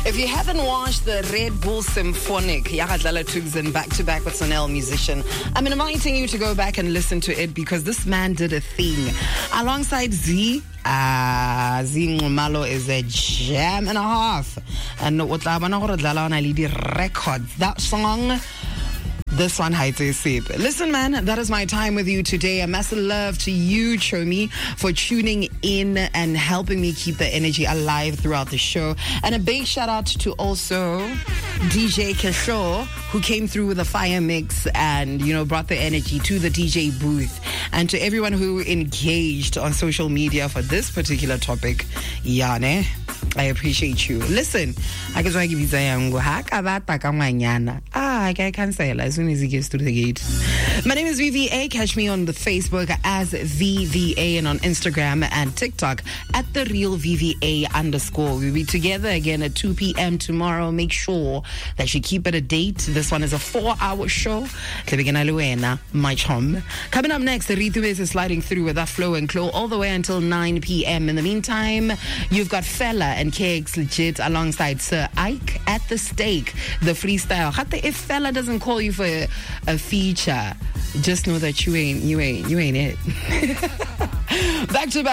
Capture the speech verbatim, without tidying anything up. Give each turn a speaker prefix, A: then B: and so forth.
A: If you haven't watched the Red Bull Symphonic, Yagadlala Tugzin back-to-back with Sonel musician, I'm inviting you to go back and listen to it because this man did a thing. Alongside Z, ah, Z Ngumalo is a jam and a half. And what I want to records, that song, this one, Haite Sip. Listen, man, that is my time with you today. A massive love to you, Chomi, for tuning in and helping me keep the energy alive throughout the show. And a big shout out to also D J Kesho, who came through with a fire mix and, you know, brought the energy to the D J booth. And to everyone who engaged on social media for this particular topic, Yane, I appreciate you. Listen, I can give you Ah, I can cancel as soon as he gets through the gate. My name is V V A. Catch me on the Facebook as V V A and on Instagram and TikTok at the real V V A underscore. We'll be together again at two p.m. tomorrow. Make sure that you keep it a date. This one is a four-hour show. My chum. Coming up next, the Ritu is sliding through with that flow and claw all the way until nine p.m. In the meantime, you've got Fella and K X Legit alongside Sir Ike at the stake. The freestyle. If Fella doesn't call you for a, a feature, just know that you ain't, you ain't, you ain't it. Back to back.